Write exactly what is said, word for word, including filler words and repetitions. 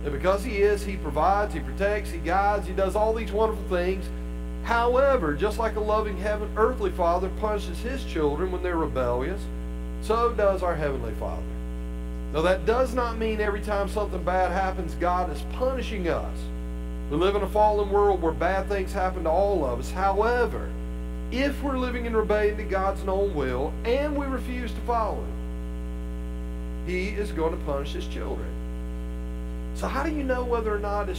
And because He is, He provides, He protects, He guides, He does all these wonderful things. However, just like a loving heaven, earthly Father punishes His children when they're rebellious, so does our Heavenly Father. Now that does not mean every time something bad happens, God is punishing us. We live in a fallen world where bad things happen to all of us. However, if we're living in rebellion to God's known will and we refuse to follow Him, He is going to punish His children. So how do you know whether or not it's